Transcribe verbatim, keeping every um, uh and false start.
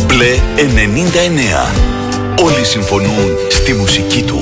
Μπλε ενενήντα εννέα. Όλοι συμφωνούν στη μουσική του.